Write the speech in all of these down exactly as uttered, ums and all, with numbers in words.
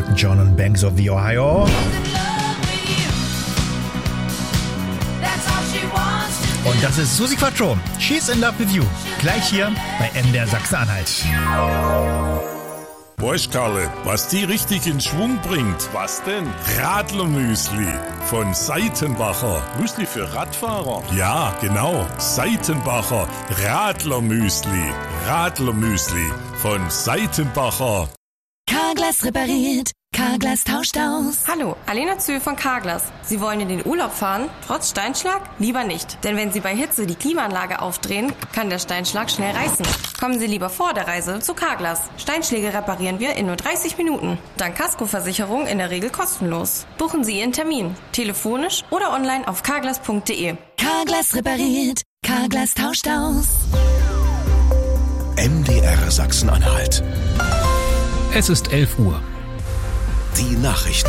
Elton John und Banks of the Ohio. Und das ist Susi Quattro, She's in Love with You. Gleich hier bei M D R Sachsen-Anhalt. Weißt Karle, was die richtig in Schwung bringt? Was denn? Radlermüsli von Seitenbacher. Müsli für Radfahrer? Ja, genau. Seitenbacher Radlermüsli. Radlermüsli von Seitenbacher. Carglass repariert. Carglass tauscht aus. Hallo, Alena Zühl von Carglass. Sie wollen in den Urlaub fahren, trotz Steinschlag? Lieber nicht. Denn wenn Sie bei Hitze die Klimaanlage aufdrehen, kann der Steinschlag schnell reißen. Kommen Sie lieber vor der Reise zu Carglass. Steinschläge reparieren wir in nur dreißig Minuten. Dank Kaskoversicherung in der Regel kostenlos. Buchen Sie Ihren Termin. Telefonisch oder online auf carglass punkt de. Carglass repariert. Carglass tauscht aus. M D R Sachsen-Anhalt. Es ist elf Uhr. Die Nachrichten.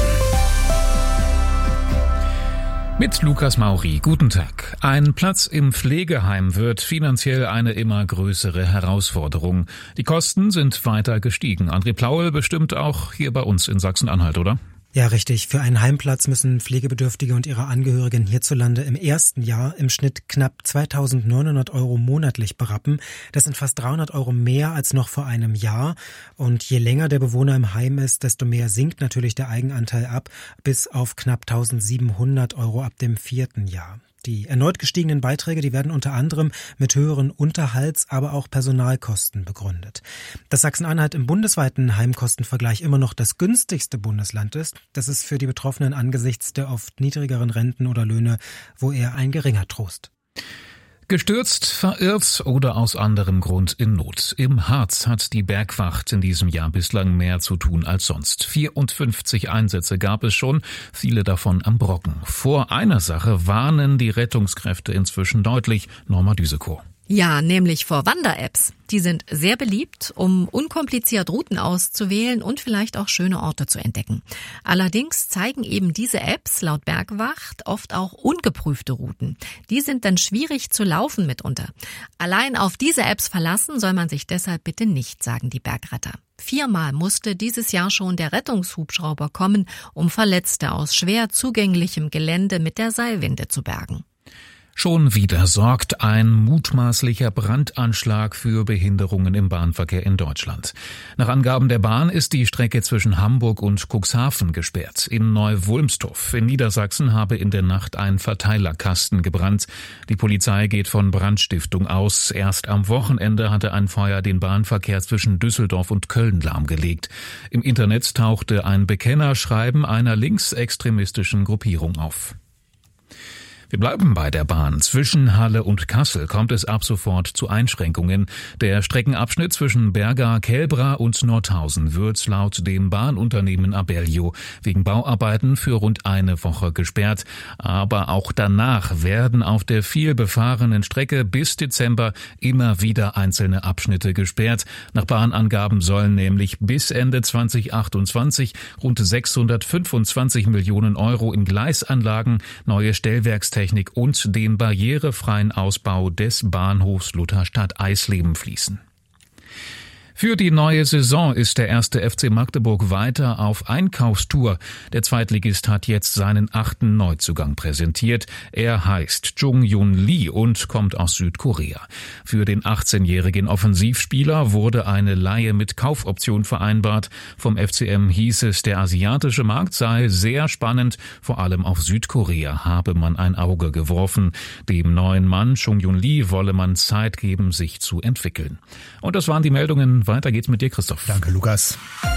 Mit Lukas Mauri, guten Tag. Ein Platz im Pflegeheim wird finanziell eine immer größere Herausforderung. Die Kosten sind weiter gestiegen. André Plaue bestimmt auch hier bei uns in Sachsen-Anhalt, oder? Ja, richtig. Für einen Heimplatz müssen Pflegebedürftige und ihre Angehörigen hierzulande im ersten Jahr im Schnitt knapp zweitausendneunhundert Euro monatlich berappen. Das sind fast dreihundert Euro mehr als noch vor einem Jahr. Und je länger der Bewohner im Heim ist, desto mehr sinkt natürlich der Eigenanteil ab, bis auf knapp eintausendsiebenhundert Euro ab dem vierten Jahr. Die erneut gestiegenen Beiträge, die werden unter anderem mit höheren Unterhalts-, aber auch Personalkosten begründet. Dass Sachsen-Anhalt im bundesweiten Heimkostenvergleich immer noch das günstigste Bundesland ist, das ist für die Betroffenen angesichts der oft niedrigeren Renten oder Löhne wohl eher ein geringer Trost. Gestürzt, verirrt oder aus anderem Grund in Not. Im Harz hat die Bergwacht in diesem Jahr bislang mehr zu tun als sonst. vierundfünfzig Einsätze gab es schon, viele davon am Brocken. Vor einer Sache warnen die Rettungskräfte inzwischen deutlich. Norma Düsekow. Ja, nämlich vor Wander-Apps. Die sind sehr beliebt, um unkompliziert Routen auszuwählen und vielleicht auch schöne Orte zu entdecken. Allerdings zeigen eben diese Apps laut Bergwacht oft auch ungeprüfte Routen. Die sind dann schwierig zu laufen mitunter. Allein auf diese Apps verlassen soll man sich deshalb bitte nicht, sagen die Bergretter. Viermal musste dieses Jahr schon der Rettungshubschrauber kommen, um Verletzte aus schwer zugänglichem Gelände mit der Seilwinde zu bergen. Schon wieder sorgt ein mutmaßlicher Brandanschlag für Behinderungen im Bahnverkehr in Deutschland. Nach Angaben der Bahn ist die Strecke zwischen Hamburg und Cuxhaven gesperrt. In Neu-Wulmstorf in Niedersachsen habe in der Nacht ein Verteilerkasten gebrannt. Die Polizei geht von Brandstiftung aus. Erst am Wochenende hatte ein Feuer den Bahnverkehr zwischen Düsseldorf und Köln lahmgelegt. Im Internet tauchte ein Bekennerschreiben einer linksextremistischen Gruppierung auf. Wir bleiben bei der Bahn. Zwischen Halle und Kassel kommt es ab sofort zu Einschränkungen. Der Streckenabschnitt zwischen Berga, Kelbra und Nordhausen wird laut dem Bahnunternehmen Abellio wegen Bauarbeiten für rund eine Woche gesperrt. Aber auch danach werden auf der viel befahrenen Strecke bis Dezember immer wieder einzelne Abschnitte gesperrt. Nach Bahnangaben sollen nämlich bis Ende zweitausendachtundzwanzig rund sechshundertfünfundzwanzig Millionen Euro in Gleisanlagen, neue Stellwerkstechnik und den barrierefreien Ausbau des Bahnhofs Lutherstadt Eisleben fließen. Für die neue Saison ist der erste F C Magdeburg weiter auf Einkaufstour. Der Zweitligist hat jetzt seinen achten Neuzugang präsentiert. Er heißt Jung-Yun Lee und kommt aus Südkorea. Für den achtzehnjährigen Offensivspieler wurde eine Leihe mit Kaufoption vereinbart. Vom F C M hieß es, der asiatische Markt sei sehr spannend. Vor allem auf Südkorea habe man ein Auge geworfen. Dem neuen Mann Jung-Yun Lee wolle man Zeit geben, sich zu entwickeln. Und das waren die Meldungen. Weiter geht's mit dir, Christoph. Danke, Lukas.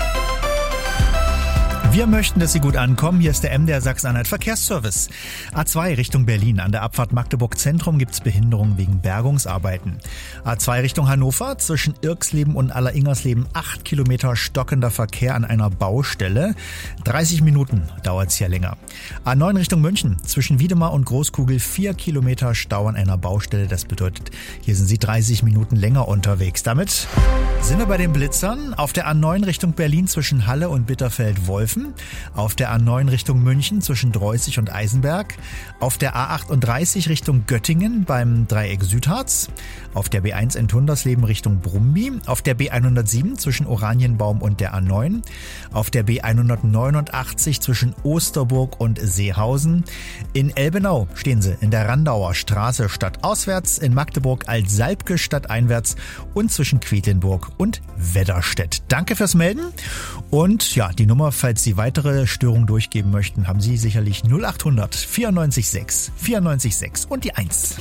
Wir möchten, dass Sie gut ankommen. Hier ist der M D R Sachsen-Anhalt Verkehrsservice. A zwei Richtung Berlin. An der Abfahrt Magdeburg Zentrum gibt's Behinderungen wegen Bergungsarbeiten. A zwei Richtung Hannover. Zwischen Irksleben und Alleringers-Leben acht Kilometer stockender Verkehr an einer Baustelle. dreißig Minuten dauert's hier länger. A neun Richtung München. Zwischen Wiedemar und Großkugel vier Kilometer Stau an einer Baustelle. Das bedeutet, hier sind Sie dreißig Minuten länger unterwegs. Damit sind wir bei den Blitzern. Auf der A neun Richtung Berlin zwischen Halle und Bitterfeld-Wolfen. Bremen, auf der A neun Richtung München zwischen Dreußig und Eisenberg, auf der A achtunddreißig Richtung Göttingen beim Dreieck Südharz, auf der B eins in Tundersleben Richtung Brumby, auf der B hundertsieben zwischen Oranienbaum und der A neun, auf der B hundertneunundachtzig zwischen Osterburg und Seehausen. In Elbenau stehen sie in der Randauer Straße stadtauswärts, in Magdeburg Altsalbke stadteinwärts und zwischen Quedlinburg und Wedderstedt. Danke fürs Melden und ja, die Nummer, falls Sie weitere Störungen durchgeben möchten, haben Sie sicherlich null achthundert vierundneunzig sechs vierundneunzig sechs und die eins.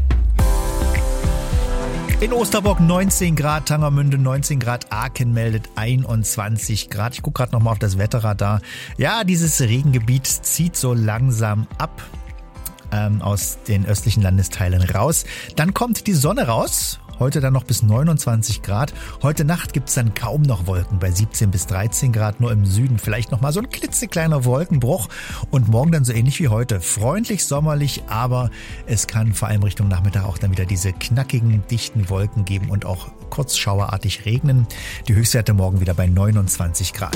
In Osterburg neunzehn Grad, Tangermünde neunzehn Grad, Aachen meldet einundzwanzig Grad. Ich gucke gerade nochmal auf das Wetterradar. Ja, dieses Regengebiet zieht so langsam ab ähm, aus den östlichen Landesteilen raus. Dann kommt die Sonne raus. Heute dann noch bis neunundzwanzig Grad. Heute Nacht gibt's dann kaum noch Wolken bei siebzehn bis dreizehn Grad. Nur im Süden vielleicht nochmal so ein klitzekleiner Wolkenbruch. Und morgen dann so ähnlich wie heute. Freundlich, sommerlich, aber es kann vor allem Richtung Nachmittag auch dann wieder diese knackigen, dichten Wolken geben und auch kurz schauerartig regnen. Die Höchstwerte morgen wieder bei neunundzwanzig Grad.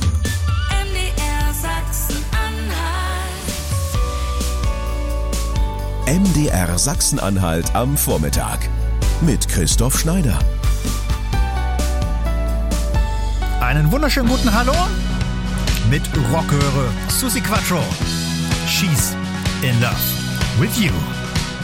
M D R Sachsen-Anhalt am Vormittag. Mit Christoph Schneider. Einen wunderschönen guten Hallo mit Rockhöre Susi Quattro. She's in love with you.